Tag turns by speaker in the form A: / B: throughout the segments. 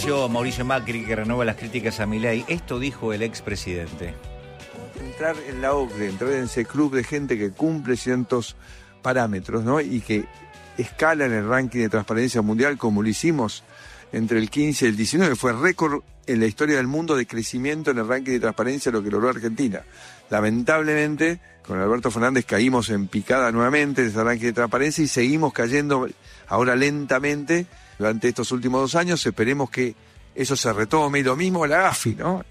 A: Apareció Mauricio Macri, que renueva las críticas a Milei. Esto dijo el expresidente.
B: Entrar en la OCDE, entrar en ese club de gente que cumple ciertos parámetros, ¿no? Y que escala en el ranking de transparencia mundial, como lo hicimos entre el 15 y el 19, fue récord en la historia del mundo de crecimiento en el ranking de transparencia, lo que logró Argentina. Lamentablemente, con Alberto Fernández caímos en picada nuevamente en ese ranking de transparencia y seguimos cayendo ahora lentamente durante estos últimos 2 años. Esperemos que eso se retome. Y lo mismo la AFI, ¿no?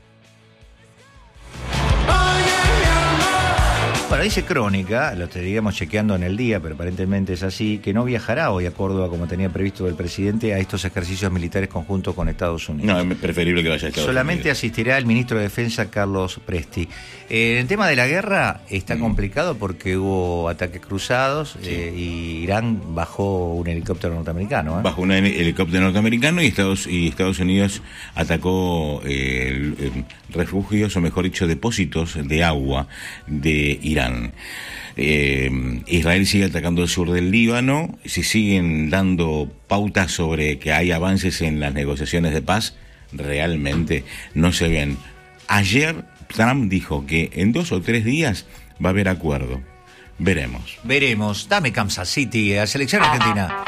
A: Bueno, dice Crónica, lo estaríamos chequeando en el día, pero aparentemente es así, que no viajará hoy a Córdoba como tenía previsto el presidente a estos ejercicios militares conjuntos con Estados Unidos.
C: No, es preferible que vaya a Estados
A: Solamente
C: Unidos.
A: Asistirá el ministro de Defensa, Carlos Presti. El tema de la guerra está complicado porque hubo ataques cruzados, y Irán bajó un helicóptero norteamericano.
C: Bajó un helicóptero norteamericano y Estados Unidos atacó refugios, o mejor dicho, depósitos de agua de Irán. Israel sigue atacando el sur del Líbano. Se siguen dando pautas sobre que hay avances en las negociaciones de paz. Realmente no se ven. Ayer Trump dijo que en 2 o 3 días va a haber acuerdo. Veremos.
A: Dame Kansas City a selección argentina.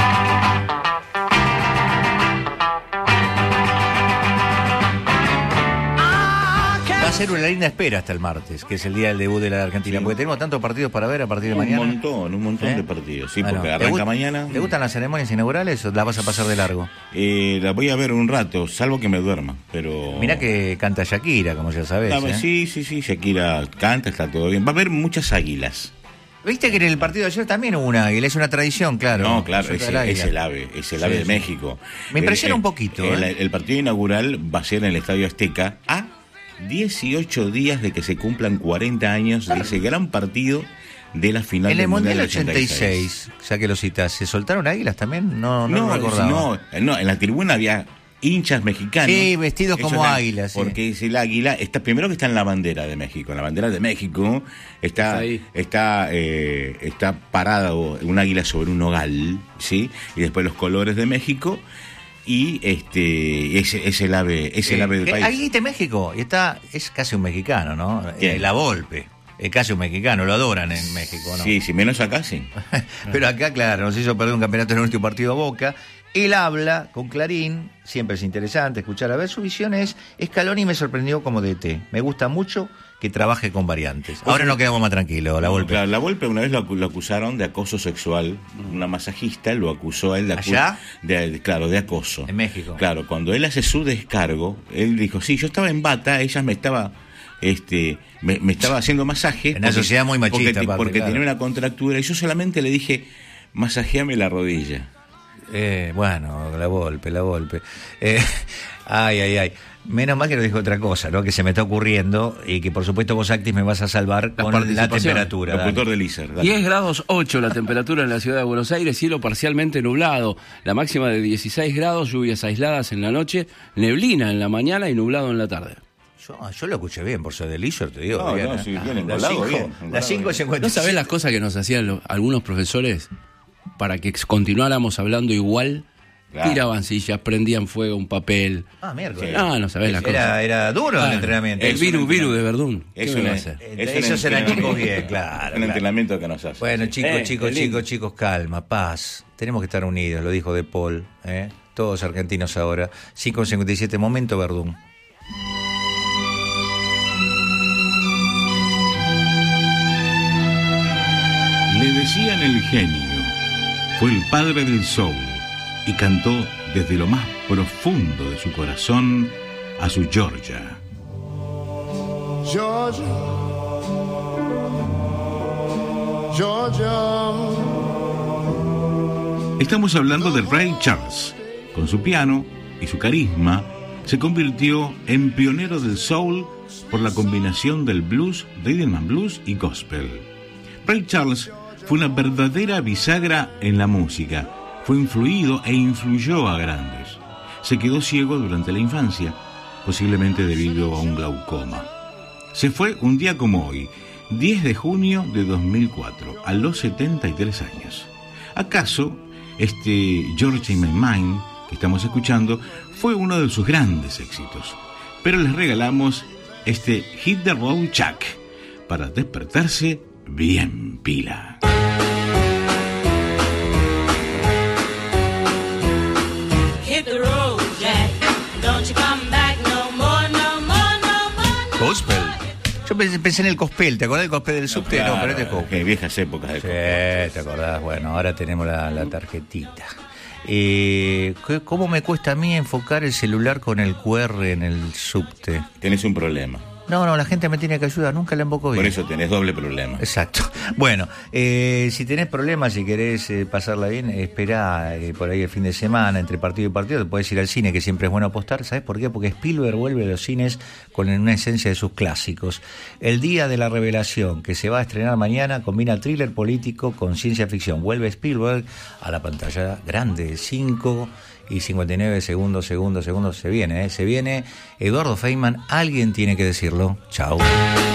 A: Va a ser una linda espera hasta el martes, que es el día del debut de la Argentina, porque tenemos tantos partidos para ver a partir de mañana.
C: Un montón de partidos, sí, bueno, porque arranca mañana.
A: ¿Te gustan las ceremonias inaugurales o la vas a pasar de largo?
C: La voy a ver un rato, salvo que me duerma, pero...
A: Mirá que canta Shakira, como ya sabés.
C: Sí, Shakira canta, está todo bien. Va a haber muchas águilas.
A: Viste que en el partido de ayer también hubo un águila, es una tradición, claro.
C: No, claro, es el ave de México.
A: Me impresiona un poquito.
C: El partido inaugural va a ser en el Estadio Azteca a 18 días de que se cumplan 40 años de ese gran partido de la final del Mundial
A: 86, ya que lo citas, ¿se soltaron águilas también? No recordaba.
C: No, en la tribuna había hinchas mexicanos.
A: Sí, vestidos como águilas.
C: Porque es el águila, primero que está en la bandera de México. En la bandera de México está parada un águila sobre un nogal, ¿sí? Y después los colores de México. Y es el ave del país.
A: Águilita en México, y es casi un mexicano, ¿no? La Volpe. Es casi un mexicano, lo adoran en México, ¿no?
C: Sí, menos acá sí.
A: Pero acá, claro, nos hizo perder un campeonato en el último partido a Boca. Él habla con Clarín, siempre es interesante escuchar. A ver, su visión es Scaloni me sorprendió como DT. Me gusta mucho que trabaje con variantes. Ahora nos quedamos más tranquilos, la Volpe.
C: Claro, la Volpe una vez lo acusaron de acoso sexual. Una masajista lo acusó a él de
A: ¿Allá?
C: De acoso.
A: En México.
C: Claro, cuando él hace su descargo, él dijo, sí, yo estaba en bata, ella me estaba... me estaba haciendo masaje.
A: En una sociedad muy machista.
C: Porque tenía una contractura y yo solamente le dije, masajeame la rodilla.
A: Bueno, la Volpe. Ay. Menos mal que no dijo otra cosa, ¿no? Que se me está ocurriendo y que por supuesto vos, Actis, me vas a salvar con la temperatura.
C: Locutor de Lícer.
D: 10 grados 8 la temperatura en la ciudad de Buenos Aires, cielo parcialmente nublado, la máxima de 16 grados, lluvias aisladas en la noche, neblina en la mañana y nublado en la tarde.
A: Yo lo escuché bien, por ser de Lícer, te digo.
C: No,
A: bien,
C: no, sí, bien encolado, bien.
A: Las 5:56.
D: ¿No sabés las cosas que nos hacían algunos profesores para que continuáramos hablando igual? Claro. Tiraban sillas, prendían fuego, un papel.
A: Miércoles.
D: No sabés las cosas.
A: Era duro el entrenamiento.
D: El virus de Verdún.
A: Esos eran chicos bien, claro.
C: Un entrenamiento que nos hace.
A: Bueno, chicos, calma, paz. Tenemos que estar unidos, lo dijo De Paul. Todos argentinos ahora. 5:57, momento Verdún.
E: Le decían el genio. Fue el padre del soul y cantó desde lo más profundo de su corazón a su Georgia.
F: Georgia, Georgia.
E: Estamos hablando de Ray Charles. Con su piano y su carisma, se convirtió en pionero del soul por la combinación del blues, rhythm and blues y gospel. Ray Charles fue una verdadera bisagra en la música. Fue influido e influyó a grandes. Se quedó ciego durante la infancia, posiblemente debido a un glaucoma. Se fue un día como hoy, 10 de junio de 2004, a los 73 años. ¿Acaso este Georgia in My Mind, que estamos escuchando fue uno de sus grandes éxitos. Pero les regalamos este Hit the Road Jack para despertarse bien pila.
F: Hit the road, Jack. Don't you come back no more, no more, no more.
A: Gospel. Yo pensé en el cospel, ¿te acordás del cospel del subte?
C: Claro,
A: No, pero este es cospel.
C: que viejas épocas de
A: Sí,
C: cospel.
A: ¿te acordás? Bueno, ahora tenemos la tarjetita. ¿Cómo me cuesta a mí enfocar el celular con el QR en el subte?
C: Tenés un problema.
A: No, la gente me tiene que ayudar, nunca la invoco bien.
C: Por eso tenés doble problema.
A: Exacto. Bueno, si tenés problemas, si querés pasarla bien, espera por ahí el fin de semana, entre partido y partido, te podés ir al cine, que siempre es bueno apostar. ¿Sabés por qué? Porque Spielberg vuelve a los cines con una esencia de sus clásicos. El Día de la Revelación, que se va a estrenar mañana, combina thriller político con ciencia ficción. Vuelve Spielberg a la pantalla grande, 5 y 59 segundos, se viene. Eduardo Feynman, alguien tiene que decirlo. Chao.